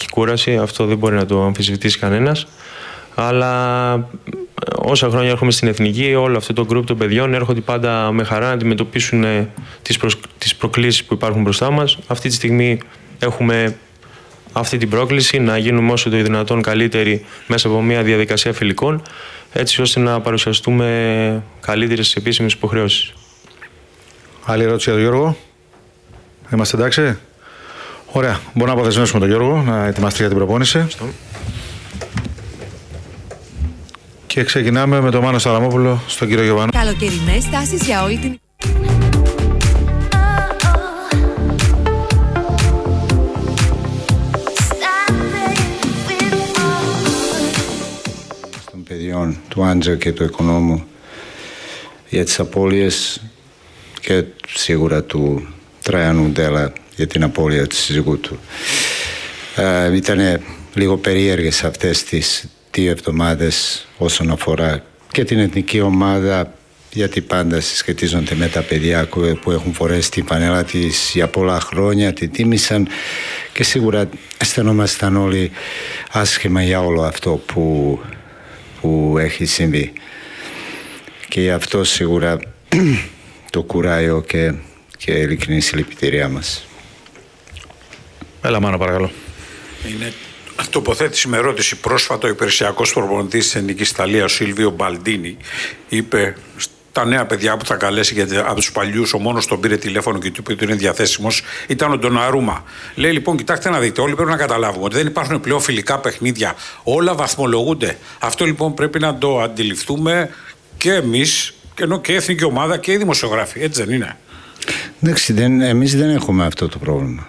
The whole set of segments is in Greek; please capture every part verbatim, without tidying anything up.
κούραση, αυτό δεν μπορεί να το αμφισβητήσει κανένας. Αλλά όσα χρόνια έρχομαι στην Εθνική, όλο αυτό το γκρουπ των παιδιών έρχονται πάντα με χαρά να αντιμετωπίσουν τις, προσ... τις προκλήσεις που υπάρχουν μπροστά μας. Αυτή τη στιγμή έχουμε αυτή την πρόκληση να γίνουμε όσο το δυνατόν καλύτεροι μέσα από μια διαδικασία φιλικών, έτσι ώστε να παρουσιαστούμε καλύτερες στις επίσημες υποχρεώσεις. Άλλη ερώτηση για τον Γιώργο? Είμαστε εντάξει? Ωραία. Μπορούμε να αποδεσμεύσουμε τον Γιώργο να ετοιμαστεί για την προπόνηση. Ευχαριστώ. Και ξεκινάμε με τον Μάνο Σαλαμόπουλο στον κύριο Γιωβάνο. Καλοκαιρινές στάσεις για όλη την... Των παιδιών του Άντζα και του Οικονόμου για τις απώλειες και σίγουρα του Τραϊανού Ντέλα για την απώλεια της σύζυγού του. Ε, ήτανε λίγο περίεργες αυτές τις δύο εβδομάδες όσον αφορά και την εθνική ομάδα, γιατί πάντα συσχετίζονται με τα παιδιά που έχουν φορέσει την φανέλα της για πολλά χρόνια, τη τίμησαν και σίγουρα αισθανόμασταν όλοι άσχημα για όλο αυτό που, που έχει συμβεί. Και γι' αυτό σίγουρα το κουράγιο και, και ειλικρινή συλληπιτήριά μας. Έλα Μάνο, παρακαλώ. Είναι τοποθέτηση με ερώτηση. Πρόσφατα ο υπηρεσιακός προπονητής της Εθνικής Ιταλίας, ο Σίλβιο Μπαλντίνι, είπε στα νέα παιδιά που θα καλέσει, γιατί από τους παλιούς ο μόνος τον πήρε τηλέφωνο και του είπε ότι είναι διαθέσιμος, ήταν ο Ντοναρούμα. Λέει λοιπόν, κοιτάξτε να δείτε, όλοι πρέπει να καταλάβουμε ότι δεν υπάρχουν πλέον φιλικά παιχνίδια. Όλα βαθμολογούνται. Αυτό λοιπόν πρέπει να το αντιληφθούμε και εμείς, ενώ και η εθνική ομάδα και οι δημοσιογράφοι. Έτσι δεν είναι? Εντάξει, δεν, εμείς δεν έχουμε αυτό το πρόβλημα.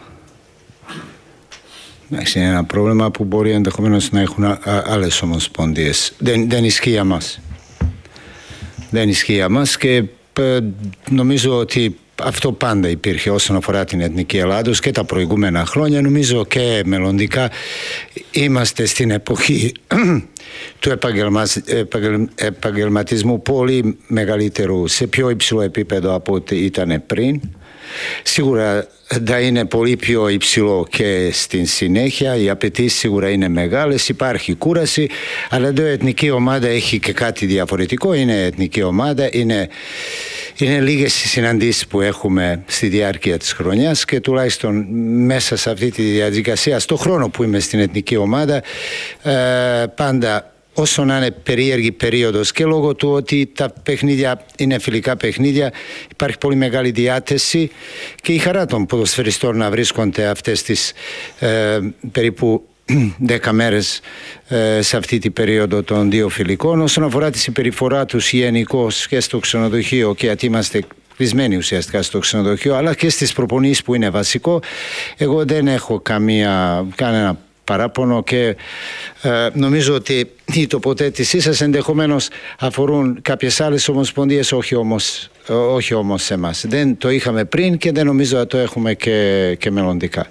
Είναι ένα πρόβλημα που μπορεί ενδεχομένως να έχουν άλλες ομοσπονδίες. Δεν, δεν ισχύει για μας. Δεν ισχύει για μας και ε, νομίζω ότι αυτό πάντα υπήρχε όσον αφορά την Εθνική Ελλάδος και τα προηγούμενα χρόνια. Νομίζω και μελλοντικά είμαστε στην εποχή του επαγγελμα, επαγγελ, επαγγελματισμού πολύ μεγαλύτερου, σε πιο υψηλό επίπεδο από ό,τι ήταν πριν. Σίγουρα θα είναι πολύ πιο υψηλό και στην συνέχεια. Οι απαιτήσεις σίγουρα είναι μεγάλες, υπάρχει κούραση, αλλά εδώ η εθνική ομάδα έχει και κάτι διαφορετικό. Είναι εθνική ομάδα, είναι, είναι λίγες οι συναντήσεις που έχουμε στη διάρκεια της χρονιάς και τουλάχιστον μέσα σε αυτή τη διαδικασία, στο χρόνο που είμαι στην εθνική ομάδα, ε, πάντα όσο να είναι περίεργη περίοδος και λόγω του ότι τα παιχνίδια είναι φιλικά παιχνίδια, υπάρχει πολύ μεγάλη διάθεση και η χαρά των ποδοσφαιριστών να βρίσκονται αυτές τις ε, περίπου δέκα μέρες ε, σε αυτή την περίοδο των δύο φιλικών. Όσον αφορά τη συμπεριφορά τους γενικώς και στο ξενοδοχείο, και γιατί είμαστε κλεισμένοι ουσιαστικά στο ξενοδοχείο, αλλά και στις προπονήσεις που είναι βασικό, εγώ δεν έχω καμία, κανένα παράπονο και ε, νομίζω ότι η τοποθέτησή σας ενδεχομένως αφορούν κάποιες άλλες ομοσπονδίες, όχι όμως, όχι όμως εμάς. Δεν το είχαμε πριν και δεν νομίζω ότι το έχουμε και, και μελλοντικά.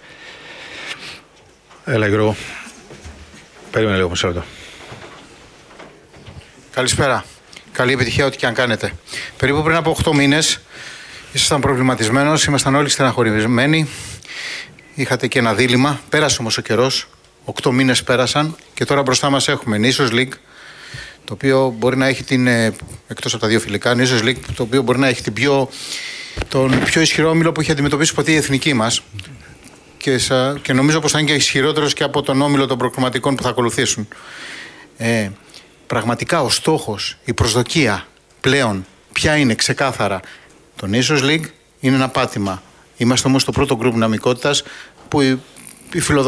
Έλα Γιώργο. Περίμενε λίγο μισό λεπτό. Καλησπέρα. Καλή επιτυχία ό,τι και αν κάνετε. Περίπου πριν από οκτώ μήνες ήσασταν προβληματισμένος, ήμασταν όλοι στεναχωρημένοι. Είχατε και ένα δίλημμα. Πέρασε όμως ο καιρός. Οκτώ μήνες πέρασαν και τώρα μπροστά μας έχουμε Nations League, το οποίο μπορεί να έχει την, εκτός από τα δύο φιλικά, Nations League, το οποίο μπορεί να έχει την πιο, τον πιο ισχυρό όμιλο που έχει αντιμετωπίσει ποτέ η εθνική μας και, σα, και νομίζω πως θα είναι και ισχυρότερος και από τον όμιλο των προκριματικών που θα ακολουθήσουν. Ε, πραγματικά ο στόχος, η προσδοκία πλέον ποια είναι ξεκάθαρα? Το Nations League είναι ένα πάτημα. Είμαστε όμως στο πρώτο γκρουπ δυναμικότητας που η, η φιλοδοξία